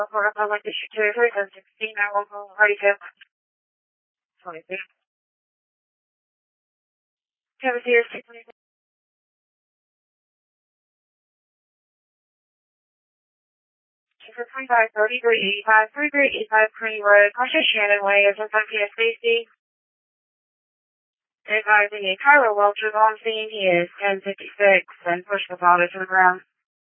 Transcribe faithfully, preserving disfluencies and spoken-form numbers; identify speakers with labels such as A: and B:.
A: For Republic District two three seven sixteen, nine one four thirty-two. twenty-two. Kevin Sears, two twenty-two. For twenty-five thirty-three eighty-five, thirty-three eighty-five Kearney Road, Cautious Shannon Way, S S M P S Safety. Advising a Tyler Welch is on scene. He is ten fifty-six and pushed the body to the ground.